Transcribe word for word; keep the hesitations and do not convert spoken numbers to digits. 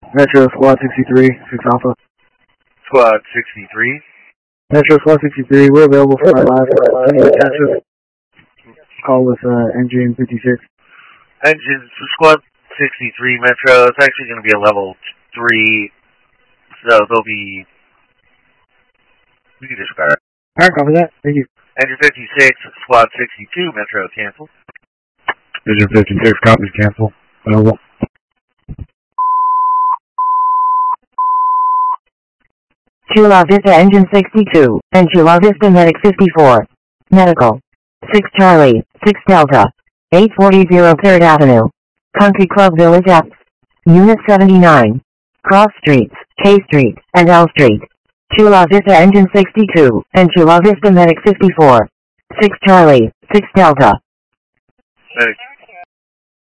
Metro Squad sixty-three, six Alpha. Squad sixty-three. Metro Squad sixty-three, we're available for our live catch-up. Call with uh, engine fifty-six. Engine Squad sixty-three Metro. It's actually going to be a level three, so there'll be. You can disregard it. Alright, copy that. Thank you. Engine fifty-six, Squad sixty-two Metro, cancel. Engine fifty-six, copies, cancel. Available. Chula Vista Engine sixty-two, and Chula Vista Medic fifty-four. Medical. six Charlie, six Delta. eight forty third Avenue. Country Club Village F. Unit seventy-nine. Cross Streets, K Street, and L Street. Chula Vista Engine sixty-two, and Chula Vista Medic fifty-four. six Charlie, six Delta. Medic